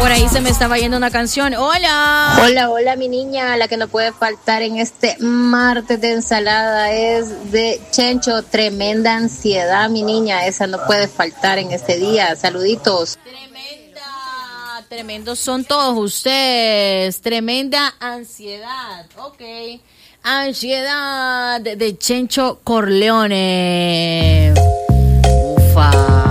Por ahí se me estaba yendo una canción. ¡Hola! Hola, hola, mi niña. La que no puede faltar en este martes de ensalada es de Chencho. Tremenda ansiedad, mi niña. Esa no puede faltar en este día. Saluditos. Tremendos son todos ustedes. Tremenda ansiedad. Ok. Ansiedad de Chencho Corleone. Ufa.